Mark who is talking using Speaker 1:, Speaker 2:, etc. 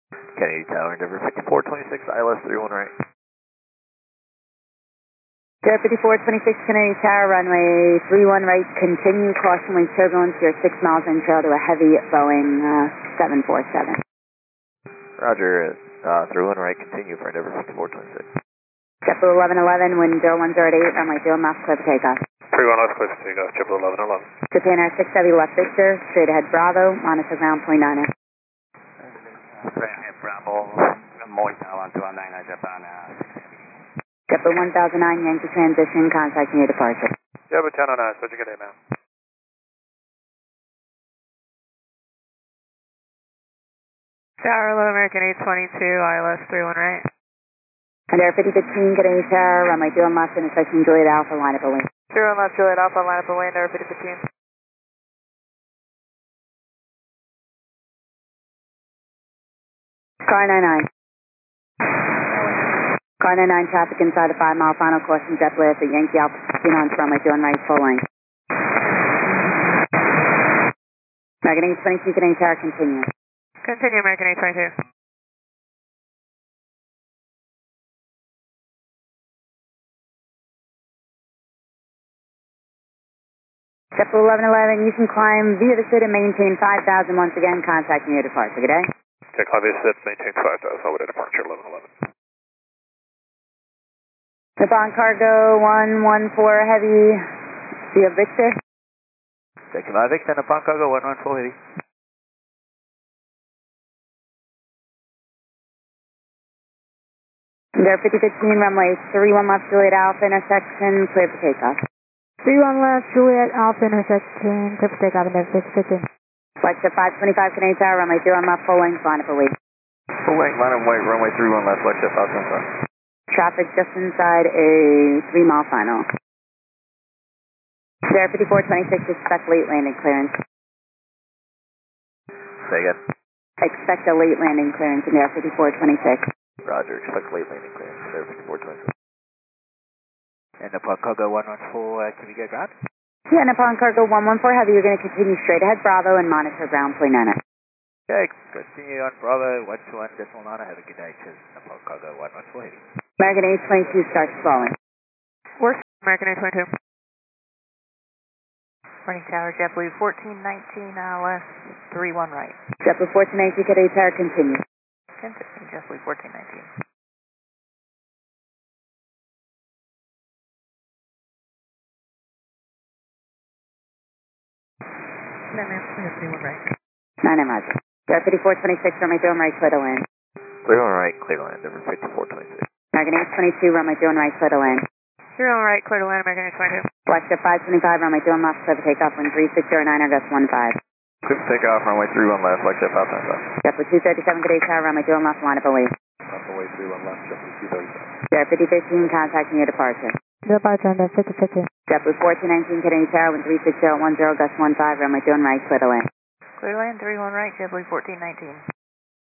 Speaker 1: Kennedy Tower, Endeavor 5426, ILS 31 right.
Speaker 2: Endeavor 5426, Kennedy Tower, runway 31 right, continue, caution wind turbulence, you're 6 miles in trail to a heavy Boeing 747.
Speaker 1: Roger, 31 right, continue for Endeavor 5426.
Speaker 2: JetBlue 1111, wind 0108, runway 0 miles, clear for takeoff.
Speaker 3: 31 left, clear for takeoff, JetBlue 1111.
Speaker 2: Japan Air 670 left Victor, straight ahead Bravo, monitor ground point 9.
Speaker 4: Straight ahead Bravo, Moita 129, Japan
Speaker 2: JetBlue 1009, Yankee transition, contacting your departure.
Speaker 3: JetBlue 1009, what'd you get in, man?
Speaker 5: Tower, Hello American 822, ILS 31 right.
Speaker 2: Endeavor 5015, Kennedy Tower, runway 2 left, intersection Juliet Alpha, line up away.
Speaker 5: 0 left, Juliet Alpha, line up away, Endeavor 5015.
Speaker 2: Car 99. Car 99, traffic inside the 5 mile final, caution JetBlue at the Yankee Alpha 15 on runway 2 right, full length. American 822, Kennedy Tower, continue.
Speaker 5: Continue, American 822.
Speaker 2: JetBlue 1111, you can climb via the sit and maintain 5,000 once again, contacting your departure. Good day.
Speaker 3: Take Columbia 6, maintain 5,000, over to departure 1111.
Speaker 2: Nippon Cargo 114 Heavy via Victor.
Speaker 1: Take Victor, Nippon Cargo 114 Heavy.
Speaker 2: Endeavor 5015, runway 31 left, Juliet Alpha, intersection, clear for takeoff.
Speaker 6: 31 left, Juliet Alpha, intersection, clear for takeoff, Endeavor 5015.
Speaker 2: Flight to 525, Kennedy Tower, runway 01 left, full length, line up away.
Speaker 1: Full length, line up away, runway 31 left, flight to 525.
Speaker 2: Traffic just inside a 3 mile final. Endeavor 5426, expect late landing clearance.
Speaker 1: Say again.
Speaker 2: Expect a late landing clearance, Endeavor 5426.
Speaker 1: Roger, expect late landing clearance, Endeavor 5426. And Nippon Cargo 114, can we get ground?
Speaker 2: Yeah, Nippon Cargo 114 Heavy, you're going to continue straight ahead Bravo and monitor ground point 9.
Speaker 1: Okay, continue on Bravo 121.9, have a good day, cheers, Nippon Cargo 114 Heavy.
Speaker 2: American 822 starts falling.
Speaker 5: Works, American 822. Running Tower, JetBlue 1419, ILS 31 right.
Speaker 2: JetBlue 1419, Kennedy Tower, continue.
Speaker 5: Continue, JetBlue 1419. No, ma'am, 31 right.
Speaker 2: 9 Roger. JetBlue 5426, runway 2 right, clear to land.
Speaker 1: Clear on right, clear to land, Endeavor 5426.
Speaker 2: American 822, runway 2 right, clear to land.
Speaker 5: 0 right, clear to land, American 822.
Speaker 2: Flex at 525, runway 2 left, clear for takeoff, wind 3609, August 15.
Speaker 1: Clear for takeoff, runway 31 left, flight to 525.
Speaker 2: JetBlue 237, Kennedy Tower, runway 2 left, line up away.
Speaker 3: Runway 31 left, JetBlue 237.
Speaker 2: JetBlue 5015, contacting your departure.
Speaker 6: Departure, Endeavor 5015.
Speaker 2: JetBlue 1419, Kennedy Tower, wind 36010, August 15, runway 2 right, clear to land.
Speaker 5: Clear to land, 31 right, JetBlue 1419.